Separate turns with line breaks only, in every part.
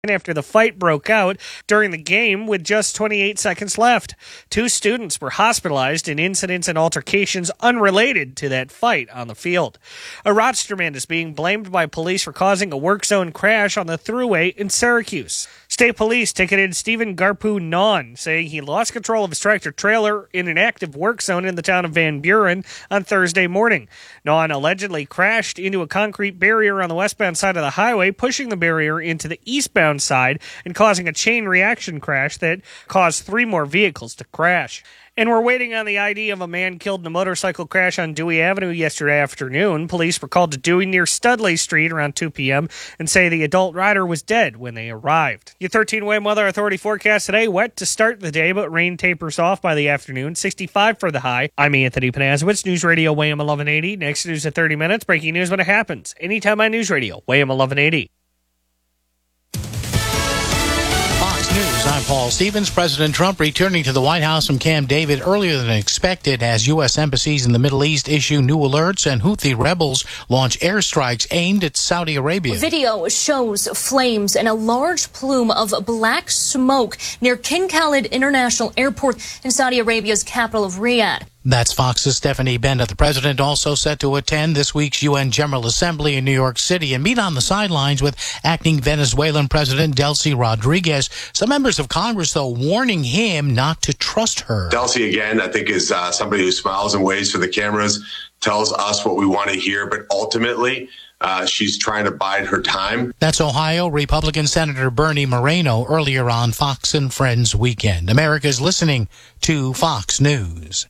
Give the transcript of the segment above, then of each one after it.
after the fight broke out during the game with just 28 seconds left. 2 students were hospitalized in incidents and altercations unrelated to that fight on the field. A Rochester man is being blamed by police for causing a work zone crash on the thruway in Syracuse. State police ticketed Stephen Garpu Non, saying he lost control of his tractor-trailer in an active work zone in the town of Van Buren on Thursday morning. Non allegedly crashed into a concrete barrier on the westbound side of the highway, pushing the barrier into the eastbound side and causing a chain reaction crash that caused 3 more vehicles to crash. And we're waiting on the ID of a man killed in a motorcycle crash on Dewey Avenue yesterday afternoon. Police were called to Dewey near Studley Street around 2 p.m. and say the adult rider was dead when they arrived. Your 13-way Weather Authority forecast today: wet to start the day, but rain tapers off by the afternoon. 65 for the high. I'm Anthony Panazowitz, News Radio WAM 1180. Next news at 30 minutes. Breaking news when it happens. Anytime on News Radio WAM 1180.
News. I'm Paul Stevens. President Trump returning to the White House from Camp David earlier than expected as U.S. embassies in the Middle East issue new alerts and Houthi rebels launch airstrikes aimed at Saudi Arabia.
Video shows flames and a large plume of black smoke near King Khalid International Airport in Saudi Arabia's capital of Riyadh.
That's Fox's Stephanie Bennett. The president also set to attend this week's UN General Assembly in New York City and meet on the sidelines with acting Venezuelan President Delcy Rodriguez. Some members of Congress, though, warning him not to trust her.
Delcy, again, I think is somebody who smiles and waves for the cameras, tells us what we want to hear, but ultimately she's trying to bide her time.
That's Ohio Republican Senator Bernie Moreno earlier on Fox and Friends Weekend. America's listening to Fox News.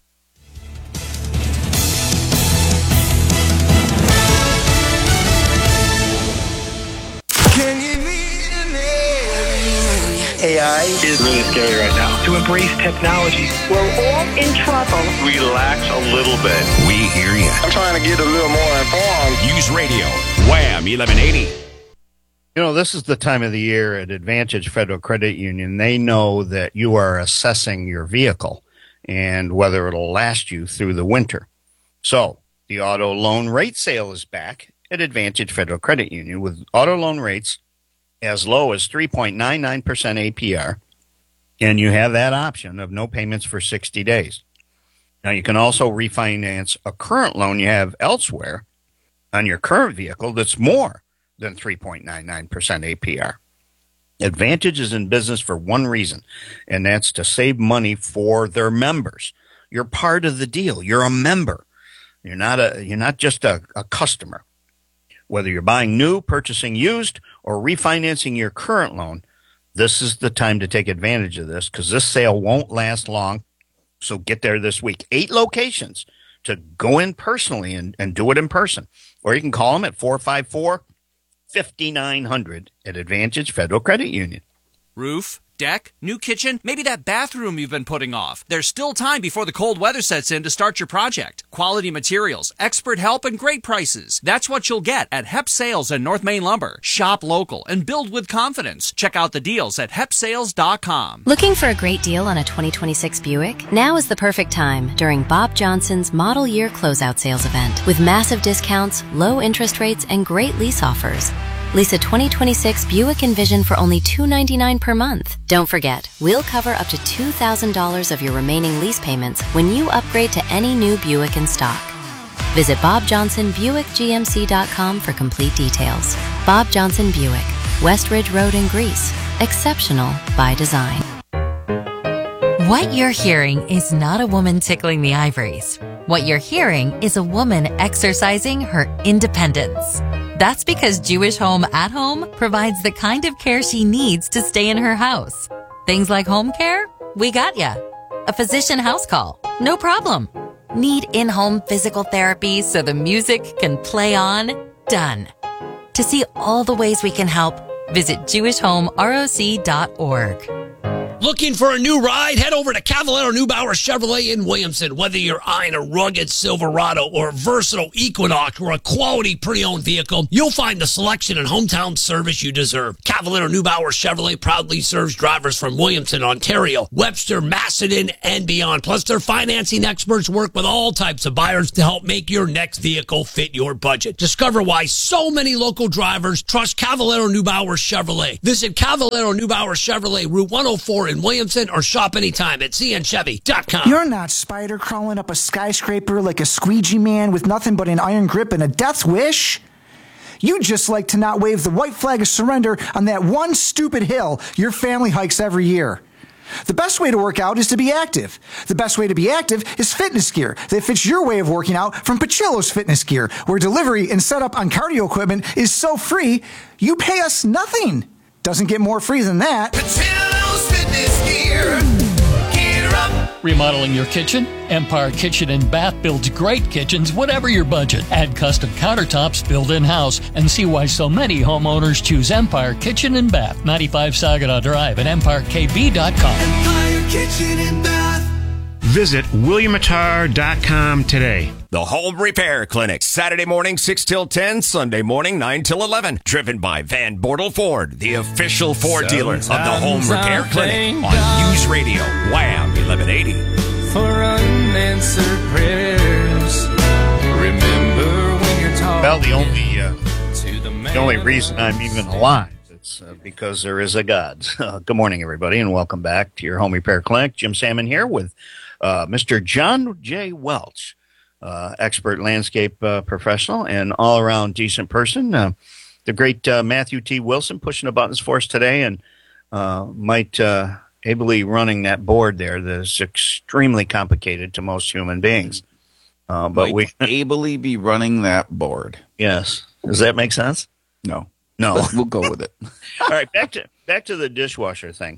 AI is really scary right now. To embrace technology.
We're all in trouble.
Relax a little bit.
We hear you.
I'm trying to get a little more informed.
News Radio, WHAM 1180.
You know, this is the time of the year at Advantage Federal Credit Union. They know that you are assessing your vehicle and whether it'll last you through the winter. So the auto loan rate sale is back at Advantage Federal Credit Union with auto loan rates as low as 3.99% APR, and you have that option of no payments for 60 days. Now, you can also refinance a current loan you have elsewhere on your current vehicle that's more than 3.99% APR. Advantage is in business for one reason, and that's to save money for their members. You're part of the deal. You're a member. You're not just a customer. Whether you're buying new, purchasing used, or refinancing your current loan, this is the time to take advantage of this because this sale won't last long. So get there this week. 8 locations to go in personally and do it in person. Or you can call them at 454-5900 at Advantage Federal Credit Union.
Roof, deck, new kitchen, maybe that bathroom you've been putting off. There's still time before the cold weather sets in to start your project. Quality materials, expert help, and great prices. That's what you'll get at Hep Sales and North Main Lumber. Shop local and build with confidence. Check out the deals at hepsales.com.
Looking for a great deal on a 2026 Buick? Now is the perfect time during Bob Johnson's Model Year Closeout Sales event. With massive discounts, low interest rates, and great lease offers. Lease a 2026 Buick Envision for only $299 per month. Don't forget, we'll cover up to $2,000 of your remaining lease payments when you upgrade to any new Buick in stock. Visit BobJohnsonBuickGMC.com for complete details. Bob Johnson Buick, West Ridge Road in Greece. Exceptional by design.
What you're hearing is not a woman tickling the ivories. What you're hearing is a woman exercising her independence. That's because Jewish Home at Home provides the kind of care she needs to stay in her house. Things like home care? We got ya. A physician house call? No problem. Need in-home physical therapy so the music can play on? Done. To see all the ways we can help, visit JewishHomeROC.org.
Looking for a new ride? Head over to Cavallaro Neubauer Chevrolet in Williamson. Whether you're eyeing a rugged Silverado or a versatile Equinox or a quality pre-owned vehicle, you'll find the selection and hometown service you deserve. Cavallaro Neubauer Chevrolet proudly serves drivers from Williamson, Ontario, Webster, Macedon, and beyond. Plus, their financing experts work with all types of buyers to help make your next vehicle fit your budget. Discover why so many local drivers trust Cavallaro Neubauer Chevrolet. Visit Cavallaro Neubauer Chevrolet, Route 104 in Williamson, or shop anytime at cnchevy.com.
You're not spider crawling up a skyscraper like a squeegee man with nothing but an iron grip and a death wish. You just like to not wave the white flag of surrender on that one stupid hill your family hikes every year. The best way to work out is to be active. The best way to be active is fitness gear that fits your way of working out from Pachillo's Fitness Gear, where delivery and setup on cardio equipment is so free, you pay us nothing. Doesn't get more free than that.
Pachillo's Fitness Gear. Gear up.
Remodeling your kitchen? Empire Kitchen and Bath builds great kitchens, whatever your budget. Add custom countertops built in-house and see why so many homeowners choose Empire Kitchen and Bath. 95 Saginaw Drive at EmpireKB.com.
Empire Kitchen and Bath.
Visit WilliamAttar.com today.
The Home Repair Clinic, Saturday morning 6 till 10, Sunday morning 9 till 11. Driven by Van Bortle Ford, the official Ford dealer of the Home Repair Clinic on News Radio, Wham 1180.
For unanswered prayers, remember when you're talking.
Well, the only reason I'm even alive is because there is a God. Good morning, everybody, and welcome back to your Home Repair Clinic. Jim Salmon here with Mr. John J. Welch, expert landscape professional and all-around decent person. The great Matthew T. Wilson pushing the buttons for us today, and might ably running that board there that is extremely complicated to most human beings. But we
ably be running that board.
Yes. Does that make sense?
No.
But
we'll go with it.
All right, back to the dishwasher thing.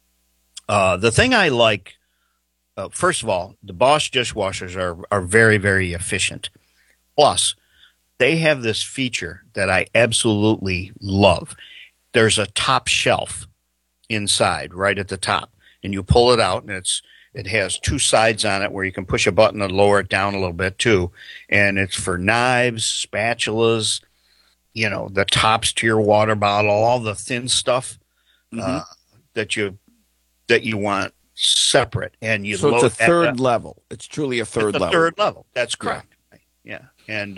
The thing I like, first of all, the Bosch dishwashers are very, very efficient. Plus, they have this feature that I absolutely love. There's a top shelf inside, right at the top, and you pull it out, and it has two sides on it where you can push a button and lower it down a little bit too, and it's for knives, spatulas, the tops to your water bottle, all the thin stuff that you want separate, and you.
So it's a third level. It's truly a third level.
Third level. That's correct. Yeah, and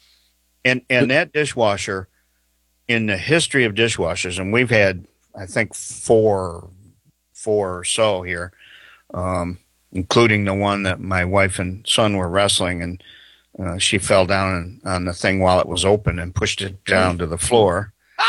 that dishwasher, in the history of dishwashers, and we've had, I think, four or so here, including the one that my wife and son were wrestling, and she fell down on the thing while it was open and pushed it down to the floor.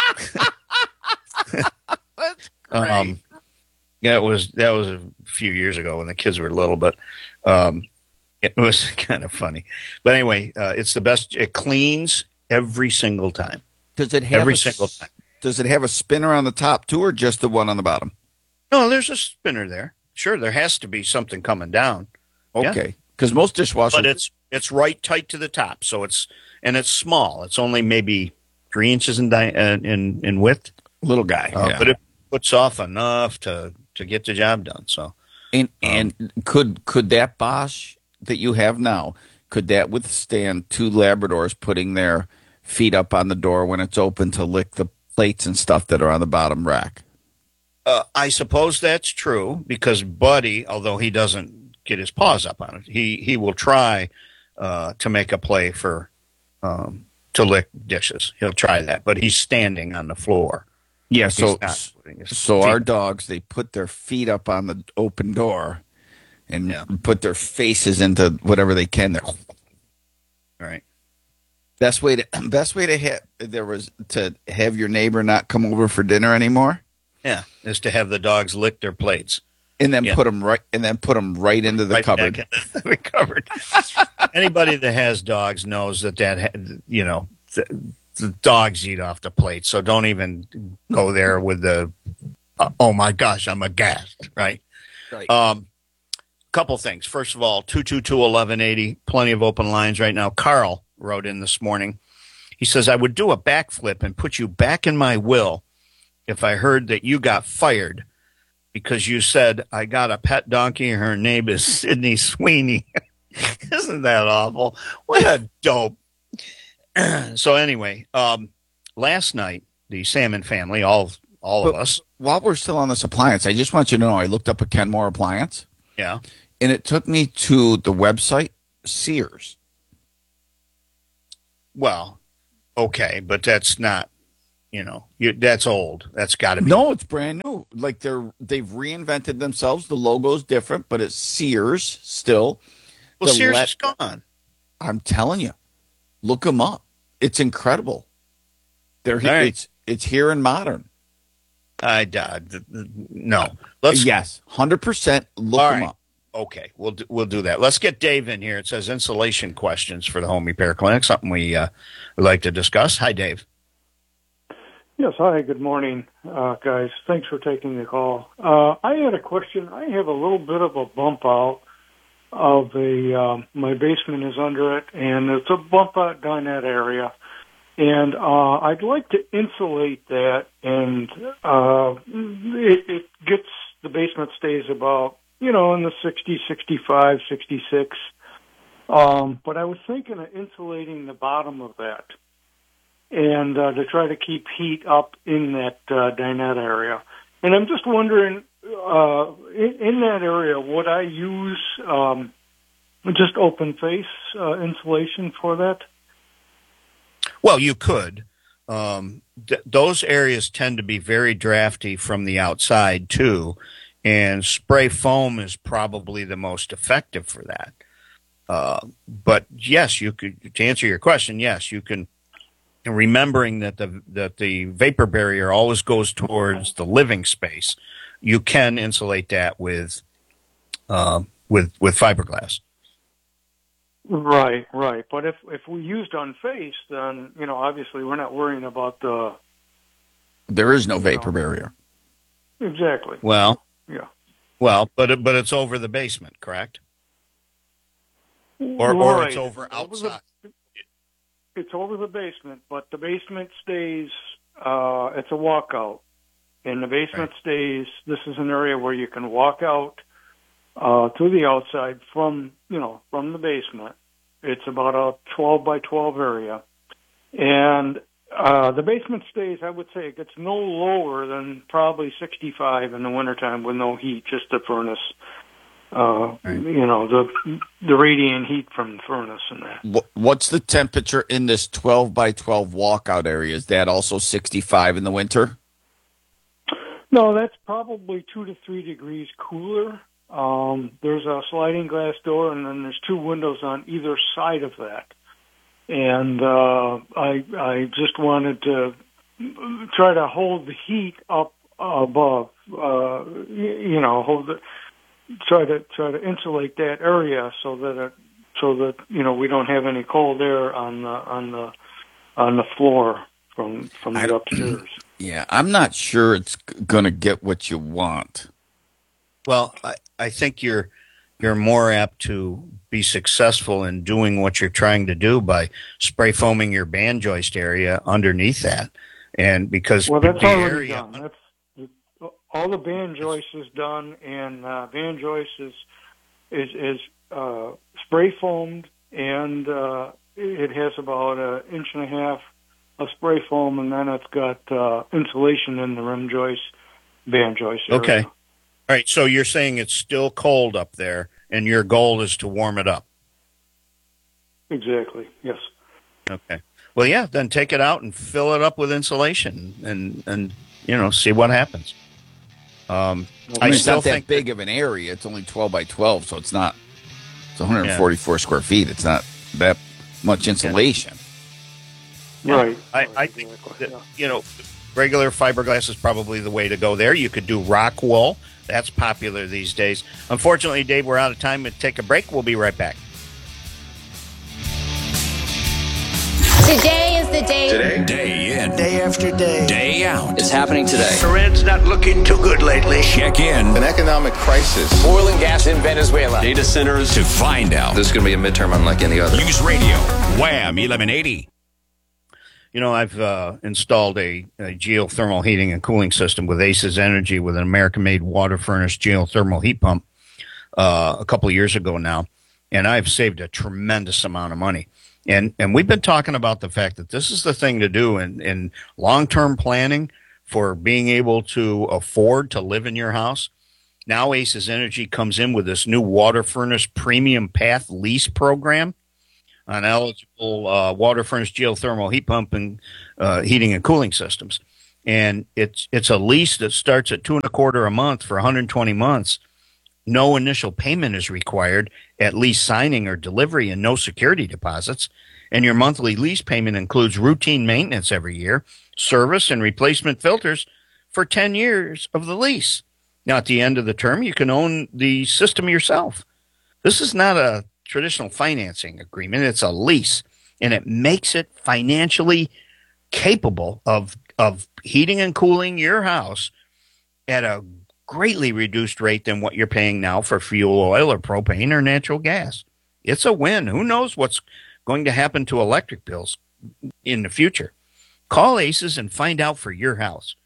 That was a few years ago when the kids were little, but it was kind of funny. But anyway, it's the best. It cleans every single time.
Does it have
every single time?
Does it have a spinner on the top too, or just the one on the bottom?
No, there's a spinner there. Sure, there has to be something coming down.
Okay, because most dishwashers,
but it's right tight to the top, so it's small. It's only maybe 3 inches in width.
Little guy,
but it puts off enough to get the job done. So,
and could that Bosch that you have now, could that withstand two Labradors putting their feet up on the door when it's open to lick the plates and stuff that are on the bottom rack?
I suppose that's true, because Buddy, although he doesn't get his paws up on it, he will try to make a play for to lick dishes. He'll try that, but he's standing on the floor.
Yeah, so our dogs, they put their feet up on the open door and put their faces into whatever they can there.
All right.
Best way to have your neighbor not come over for dinner anymore.
Yeah, is to have the dogs lick their plates
and then put them right into the cupboard.
Back into the cupboard. Anybody that has dogs knows that the dogs eat off the plate, so don't even go there with the oh my gosh, I'm aghast, right? Right. Couple things. First of all, 222-1180, plenty of open lines right now. Carl wrote in this morning. He says, I would do a backflip and put you back in my will if I heard that you got fired because you said, I got a pet donkey and her name is Sydney Sweeney. Isn't that awful? What a dope. So anyway, last night, the Salmon family, all of us.
While we're still on this appliance, I just want you to know I looked up a Kenmore appliance.
Yeah.
And it took me to the website Sears.
Well, okay, but that's not, that's old. That's got to be.
No, it's brand new. Like they've reinvented themselves. The logo's different, but it's Sears still.
Well, Sears is gone.
I'm telling you, look them up. It's incredible. They're
right.
It's here and modern.
No.
Yes, 100%. Look them up.
Okay, we'll do that. Let's get Dave in here. It says insulation questions for the home repair clinic, something we would like to discuss. Hi, Dave.
Yes, hi, good morning, guys. Thanks for taking the call. I had a question. I have a little bit of a bump out of my basement is under it, and it's a bump out down that area. And I'd like to insulate that, and it gets, the basement stays about, in the 60, 65, 66. But I was thinking of insulating the bottom of that and to try to keep heat up in that dinette area. And I'm just wondering, in that area, would I use just open face insulation for that?
Well, you could. Those areas tend to be very drafty from the outside, too. And spray foam is probably the most effective for that. But yes, you could. To answer your question, yes, you can. And remembering that the vapor barrier always goes towards the living space, you can insulate that with fiberglass.
Right. But if we used on face, then obviously we're not worrying about the.
There is no vapor barrier.
Exactly.
Well.
Yeah.
Well, but it's over the basement, correct? Or
right.
it's over outside.
It's over the basement, but the basement stays. It's a walkout, and the basement stays. This is an area where you can walk out to the outside from the basement. It's about a 12 by 12 area, and the basement stays, I would say it gets no lower than probably 65 in the wintertime with no heat, just the furnace, the radiant heat from the furnace and that.
What's the temperature in this 12 by 12 walkout area? Is that also 65 in the winter?
No, that's probably 2 to 3 degrees cooler. There's a sliding glass door, and then there's 2 windows on either side of that. And I just wanted to try to hold the heat up above, try to insulate that area so that we don't have any cold air on the floor from the upstairs.
Yeah, I'm not sure it's going to get what you want.
Well, I think you're more apt to be successful in doing what you're trying to do by spray foaming your band joist area underneath that. And because
that's already done. That's all the band joist is done, and band joist is spray foamed, and it has about 1.5 inches of spray foam, and then it's got insulation in the rim joist, band joist area.
Okay. All right, so you're saying it's still cold up there, and your goal is to warm it up.
Exactly, yes.
Okay. Well, yeah, then take it out and fill it up with insulation and see what happens.
It's not that big of an area. It's only 12 by 12, so it's 144 square feet. It's not that much insulation.
Yeah. Right.
I think that, regular fiberglass is probably the way to go there. You could do rock wool. That's popular these days. Unfortunately, Dave, we're out of time to take a break. We'll be right back.
Today is the day.
Today. Day in.
Day after day.
Day out.
It's happening today.
Iran's not looking too good lately.
Check in.
An economic crisis.
Oil and gas in Venezuela.
Data centers to find out.
This is going to be a midterm unlike any other.
News Radio. Wham! 1180.
I've installed a geothermal heating and cooling system with Aces Energy with an American-made water furnace geothermal heat pump a couple of years ago now, and I've saved a tremendous amount of money. And we've been talking about the fact that this is the thing to do in long-term planning for being able to afford to live in your house. Now Aces Energy comes in with this new water furnace premium path lease program on eligible water furnace geothermal heat pump and heating and cooling systems. And it's a lease that starts at $2.25 a month for 120 months. No initial payment is required at lease signing or delivery, and no security deposits. And your monthly lease payment includes routine maintenance every year, service and replacement filters for 10 years of the lease. Now, at the end of the term, you can own the system yourself. This is not a traditional financing agreement. It's a lease, and it makes it financially capable of heating and cooling your house at a greatly reduced rate than what you're paying now for fuel oil or propane or natural gas. It's a win. Who knows what's going to happen to electric bills in the future? Call Aces and find out for your house.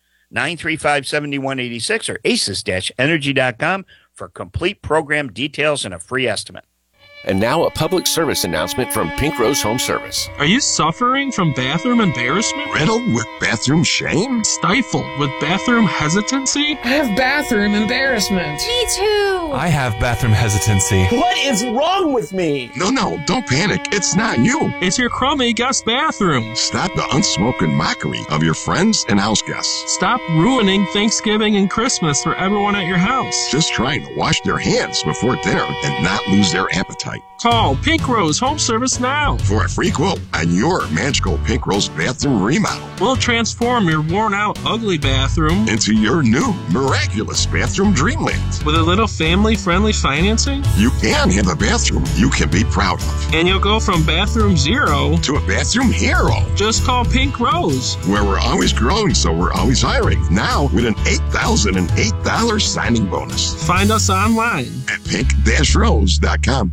935-7186 or aces-energy.com for complete program details and a free estimate.
And now a public service announcement from Pink Rose Home Service.
Are you suffering from bathroom embarrassment?
Riddled with bathroom shame?
Stifled with bathroom hesitancy?
I have bathroom embarrassment.
Me too.
I have bathroom hesitancy.
What is wrong with me?
No, don't panic. It's not you.
It's your crummy guest bathroom.
Stop the unspoken mockery of your friends and house guests.
Stop ruining Thanksgiving and Christmas for everyone at your house.
Just trying to wash their hands before dinner and not lose their appetite.
Call Pink Rose Home Service now
for a free quote on your magical Pink Rose bathroom remodel.
We'll transform your worn-out, ugly bathroom
into your new, miraculous bathroom dreamland.
With a little family-friendly financing,
you can have a bathroom you can be proud of.
And you'll go from bathroom zero
to a bathroom hero.
Just call Pink Rose.
Where we're always growing, so we're always hiring. Now with an $8,008 signing bonus.
Find us online
at pink-rose.com.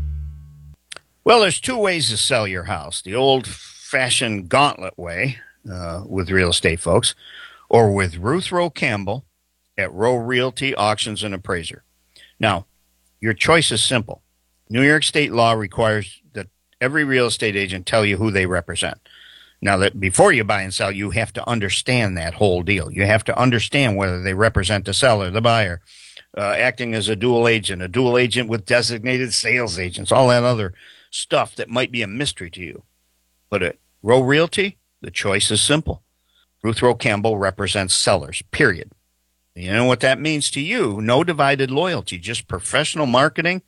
Well, there's two ways to sell your house. The old-fashioned gauntlet way with real estate folks, or with Ruth Rowe Campbell at Rowe Realty Auctions and Appraiser. Now, your choice is simple. New York state law requires that every real estate agent tell you who they represent. Now, that before you buy and sell, you have to understand that whole deal. You have to understand whether they represent the seller, the buyer, acting as a dual agent with designated sales agents, all that other stuff that might be a mystery to you. But at Rowe Realty, the choice is simple. Ruth Rowe Campbell represents sellers, period. You know what that means to you? No divided loyalty, just professional marketing,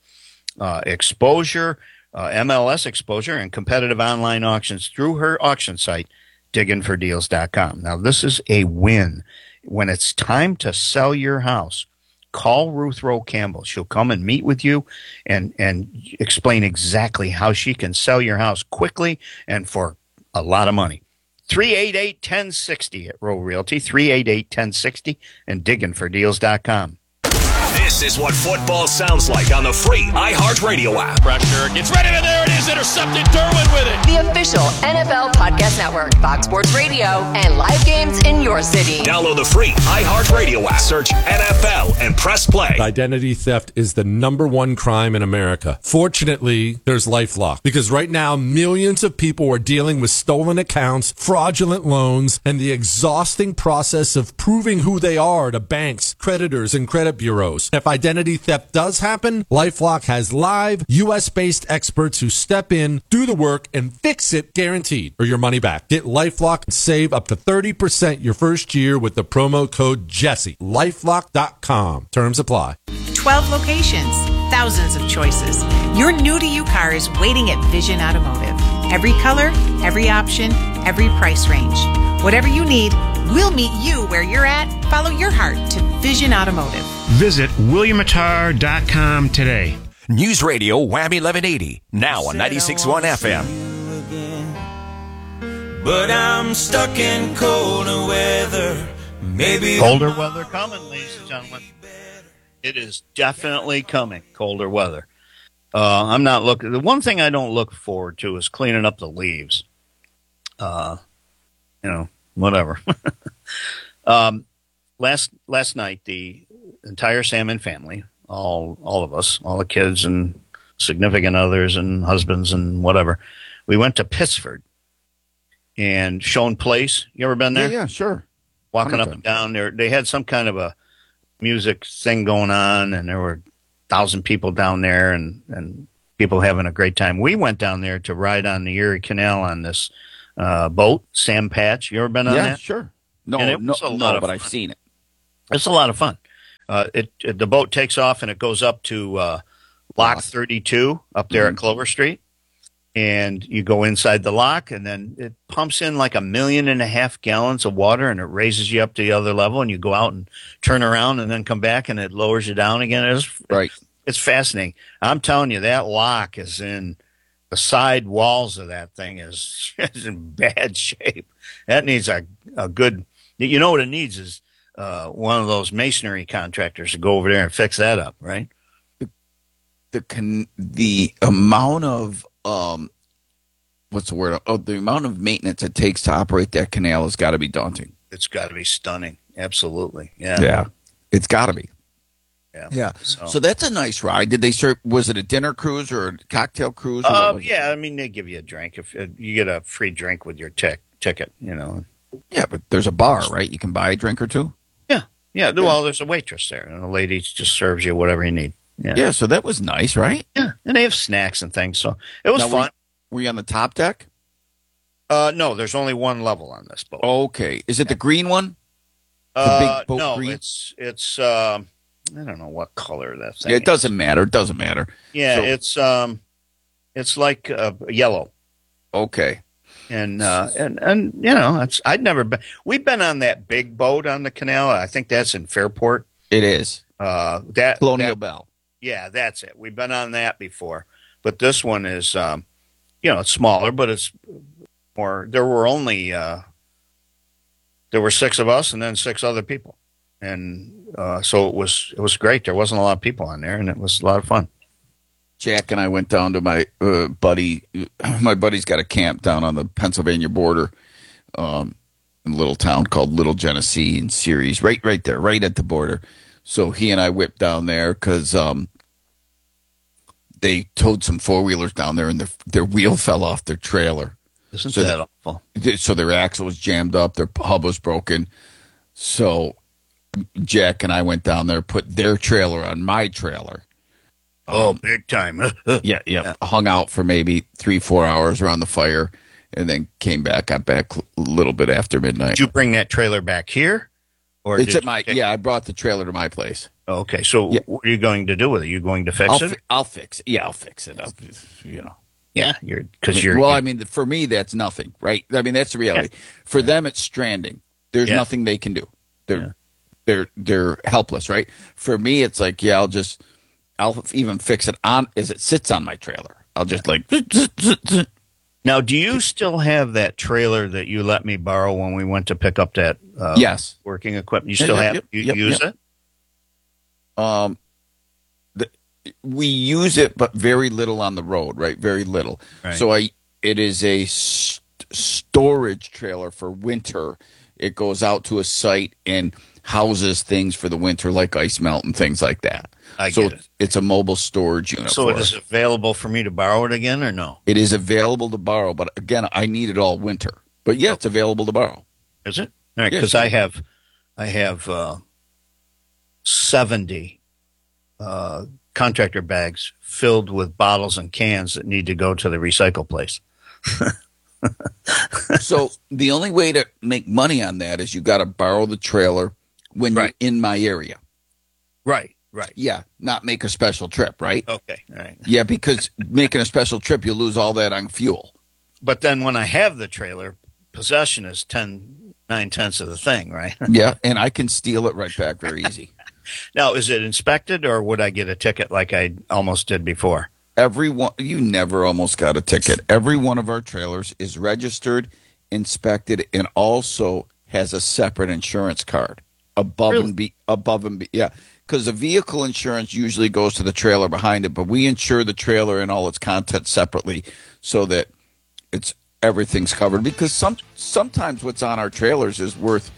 exposure, MLS exposure, and competitive online auctions through her auction site, digginfordeals.com. Now, this is a win. When it's time to sell your house, call Ruth Rowe Campbell. She'll come and meet with you and explain exactly how she can sell your house quickly and for a lot of money. 388-1060 at Rowe Realty, 388-1060, and digginfordeals.com.
This is what football sounds like on the free iHeartRadio app.
Pressure gets ready, and there it is, intercepted. Derwin with it.
The official NFL Podcast Network, Fox Sports Radio, and live games in your city.
Download the free iHeartRadio app. Search NFL and press play.
Identity theft is the #1 crime in America. Fortunately, there's LifeLock, because right now millions of people are dealing with stolen accounts, fraudulent loans, and the exhausting process of proving who they are to banks, creditors, and credit bureaus. If identity theft does happen, LifeLock has live, U.S.-based experts who step in, do the work, and fix it guaranteed, or your money back. Get LifeLock and save up to 30% your first year with the promo code Jesse. LifeLock.com. Terms apply.
12 locations, thousands of choices. Your new to you car is waiting at Vision Automotive. Every color, every option, every price range. Whatever you need, we'll meet you where you're at. Follow your heart to Vision Automotive.
Visit WilliamMattar.com today.
News Radio Whammy 1180, now on 96.1 FM.
But I'm stuck in colder weather. Maybe
colder weather coming, ladies and gentlemen. It is definitely coming. Colder weather. I'm not looking. The one thing I don't look forward to is cleaning up the leaves. Whatever. Last night, the entire Salmon family, all of us, all the kids and significant others and husbands and whatever, we went to Pittsford and Schoen Place. You ever been there?
Yeah, sure.
Walking up and down there. They had some kind of a music thing going on, and there were 1,000 people down there and people having a great time. We went down there to ride on the Erie Canal on this boat, Sam Patch. You ever been on that?
Yeah, sure. No, but I've seen it.
It's a lot of fun. The boat takes off and it goes up to Lock 32 up there at Clover Street. And you go inside the lock, and then it pumps in like 1.5 million gallons of water, and it raises you up to the other level, and you go out and turn around and then come back, and it lowers you down again. It's fascinating. I'm telling you, that lock is in the side walls of that thing is in bad shape. That needs a good, you know what it needs is one of those masonry contractors to go over there and fix that up, right?
The amount of what's the word? Oh, the amount of maintenance it takes to operate that canal has got to be daunting.
It's got to be stunning. Absolutely. Yeah.
Yeah. It's got to be.
Yeah.
So that's a nice ride. Did they serve? Was it a dinner cruise or a cocktail cruise?
Yeah. I mean, they give you a drink if you get a free drink with your ticket.
Yeah, but there's a bar, right? You can buy a drink or two.
Yeah. Well, there's a waitress there, and the lady just serves you whatever you need.
Yeah. So that was nice, right?
Yeah, and they have snacks and things, so it was fun.
Were you on the top deck?
No, there's only one level on this boat.
Okay. Is it the green one? The big boat green?
It's I don't know what color that thing
It doesn't matter. It doesn't matter.
Yeah, so, it's like yellow.
Okay.
And I'd never been. We've been on that big boat on the canal. I think that's in Fairport.
It is. Colonial
that,
Bell.
Yeah, that's it. We've been on that before. But this one is, it's smaller, but it's more. There were only there were 6 of us and then 6 other people, and so it was great. There wasn't a lot of people on there, and it was a lot of fun.
Jack and I went down to my buddy. My buddy's got a camp down on the Pennsylvania border, in a little town called Little Genesee in Ceres, right there, right at the border. So he and I whipped down there because they towed some 4-wheelers down there, and their wheel fell off their trailer.
Isn't that awful?
So their axle was jammed up, their hub was broken. So Jack and I went down there, put their trailer on my trailer.
Oh, big time.
Yeah. Hung out for maybe 3-4 hours around the fire, and then got back a little bit after midnight.
Did you bring that trailer back here? Or
it's at my I brought the trailer to my place.
Okay, so what are you going to do with it? You going to fix it?
I'll fix it. Yeah, I'll fix it.
Yeah,
I mean, for me, that's nothing, right? I mean, that's the reality. Yeah. For them, it's stranding. There's nothing they can do. They're helpless, right? For me, it's like, I'll even fix it as it sits on my trailer. I'll just
Now, do you still have that trailer that you let me borrow when we went to pick up that
yes
working equipment? You still have it? You use it?
We use it, but very little on the road, right? Very little. Right. So it is a storage trailer for winter. It goes out to a site and houses things for the winter, like ice melt and things like that.
I get it.
It's a mobile storage unit.
So it is available for me to borrow it again, or no?
It is available to borrow, but again, I need it all winter. But yeah, it's available to borrow.
Is it? All right, because I have 70 contractor bags filled with bottles and cans that need to go to the recycle place.
So the only way to make money on that is you got to borrow the trailer when you're in my area.
Right.
Yeah, not make a special trip, right?
Okay, all right.
Yeah, because making a special trip, you lose all that on fuel.
But then when I have the trailer, possession is 9/10 of the thing, right?
Yeah, and I can steal it right back very easy.
Now, is it inspected, or would I get a ticket like I almost did before?
You never almost got a ticket. Every one of our trailers is registered, inspected, and also has a separate insurance card above and beyond. Yeah, because the vehicle insurance usually goes to the trailer behind it, but we insure the trailer and all its contents separately, so that everything's covered, because sometimes what's on our trailers is worth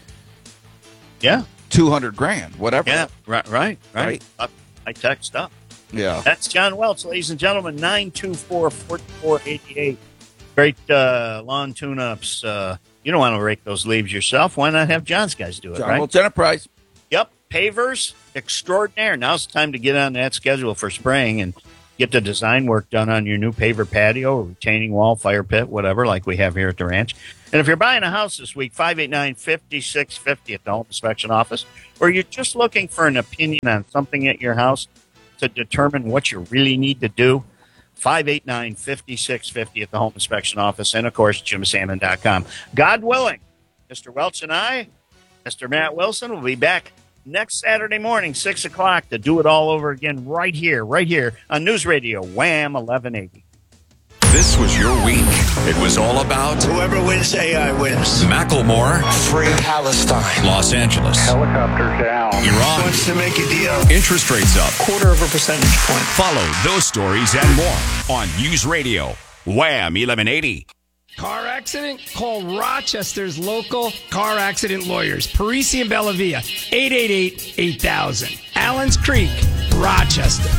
$200,000, whatever.
Yeah, right. High-tech stuff.
Yeah.
That's John Welch, ladies and gentlemen, 924-4488. Great lawn tune-ups. You don't want to rake those leaves yourself. Why not have John's guys do it,
John
right?
Welch Enterprise.
Yep. Pavers extraordinaire. Now's the time to get on that schedule for spraying and get the design work done on your new paver patio or retaining wall, fire pit, whatever, like we have here at the ranch. And if you're buying a house this week, 589-5650 at the Home Inspection Office, or you're just looking for an opinion on something at your house to determine what you really need to do, 589-5650 at the Home Inspection Office, and, of course, JimSalmon.com. God willing, Mr. Welch and I, Mr. Matt Wilson, will be back next Saturday morning, 6 o'clock, to do it all over again right here on News Radio, Wham 1180.
This was your week. It was all about
Whoever wins AI wins.
Macklemore,
Free Palestine.
Los Angeles,
Helicopter down.
Iran,
Wants to make a deal.
interest rates up.
0.25 percentage point.
Follow those stories and more on News Radio, Wham 1180.
Car accident? Call Rochester's local car accident lawyers. Parisi and Bellavia, 888-8000. Allens Creek, Rochester.